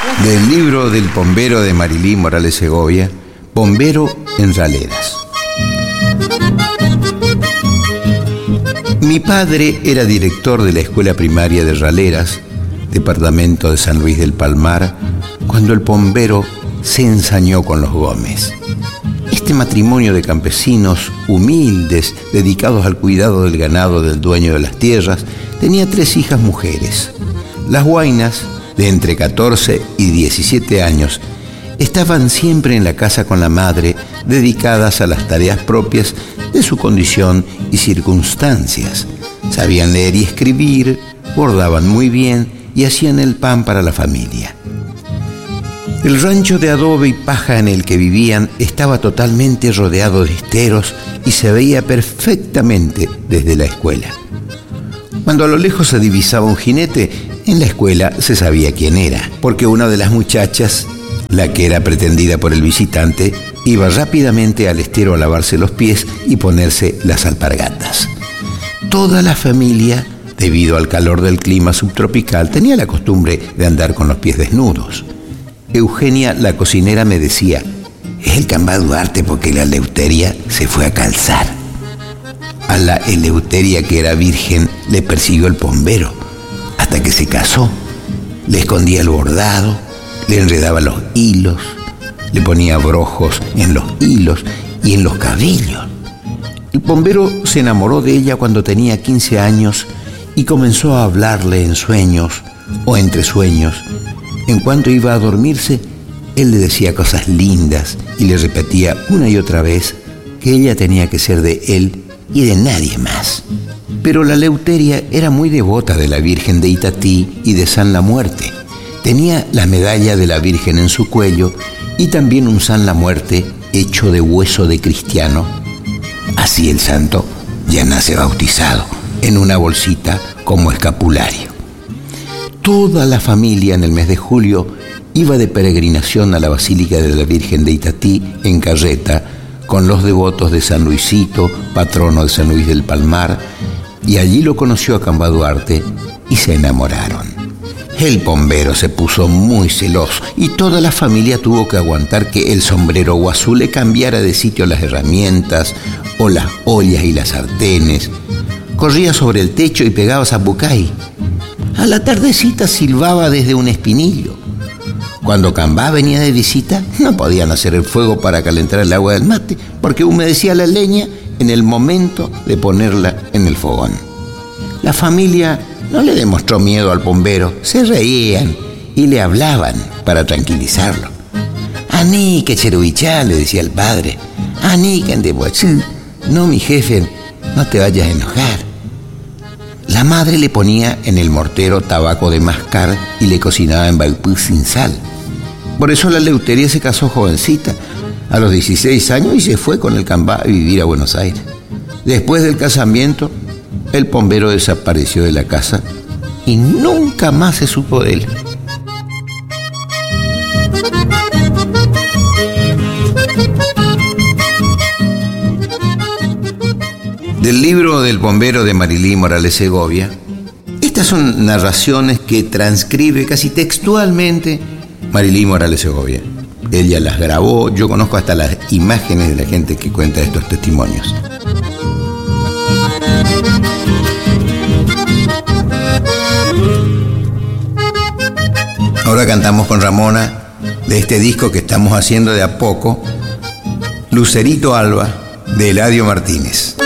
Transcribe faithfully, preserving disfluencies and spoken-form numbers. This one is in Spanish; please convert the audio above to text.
Del libro del bombero de Marilí Morales Segovia, Bombero en Raleras. Mi padre era director de la escuela primaria de Raleras, departamento de San Luis del Palmar, cuando el bombero se ensañó con los Gómez. Este matrimonio de campesinos humildes, dedicados al cuidado del ganado del dueño de las tierras, tenía tres hijas mujeres. Las huaynas, de entre catorce y diecisiete años, estaban siempre en la casa con la madre, dedicadas a las tareas propias de su condición y circunstancias. Sabían leer y escribir, bordaban muy bien y hacían el pan para la familia. El rancho de adobe y paja en el que vivían estaba totalmente rodeado de esteros y se veía perfectamente desde la escuela. Cuando a lo lejos se divisaba un jinete, en la escuela se sabía quién era, porque una de las muchachas, la que era pretendida por el visitante, iba rápidamente al estero a lavarse los pies y ponerse las alpargatas. Toda la familia, debido al calor del clima subtropical, tenía la costumbre de andar con los pies desnudos. Eugenia, la cocinera, me decía: es el Cambá Duarte porque la Eleuteria se fue a calzar. A la Eleuteria, que era virgen, le persiguió el bombero hasta que se casó. Le escondía el bordado, le enredaba los hilos, le ponía brojos en los hilos y en los cabellos. El bombero se enamoró de ella cuando tenía quince años y comenzó a hablarle en sueños o entre sueños. En cuanto iba a dormirse, él le decía cosas lindas y le repetía una y otra vez que ella tenía que ser de él y de nadie más. Pero la Eleuteria era muy devota de la Virgen de Itatí y de San la Muerte. Tenía la medalla de la Virgen en su cuello y también un San la Muerte hecho de hueso de cristiano. Así el santo ya nace bautizado en una bolsita como escapulario. Toda la familia en el mes de julio iba de peregrinación a la Basílica de la Virgen de Itatí en carreta con los devotos de San Luisito, patrono de San Luis del Palmar, y allí lo conoció a Cambá Duarte y se enamoraron. El bombero se puso muy celoso y toda la familia tuvo que aguantar que el sombrero guazú le cambiara de sitio las herramientas o las ollas y las sartenes. Corría sobre el techo y pegaba zapucay. A la tardecita silbaba desde un espinillo. Cuando Cambá venía de visita, no podían hacer el fuego para calentar el agua del mate, porque humedecía la leña en el momento de ponerla en el fogón. La familia no le demostró miedo al bombero, se reían y le hablaban para tranquilizarlo. «Aní, que cherubichá», le decía el padre. «Aní, que andebuachú. No, mi jefe, no te vayas a enojar». La madre le ponía en el mortero tabaco de mascar y le cocinaba en balpú sin sal. Por eso la Eleuteria se casó jovencita, a los dieciséis años, y se fue con el Cambá a vivir a Buenos Aires. Después del casamiento, el bombero desapareció de la casa y nunca más se supo de él. Del libro del bombero de Marilí Morales Segovia, estas son narraciones que transcribe casi textualmente Marilí Morales Segovia. Ella las grabó, yo conozco hasta las imágenes de la gente que cuenta estos testimonios. Ahora cantamos con Ramona de este disco que estamos haciendo de a poco, Lucerito Alba, de Eladio Martínez.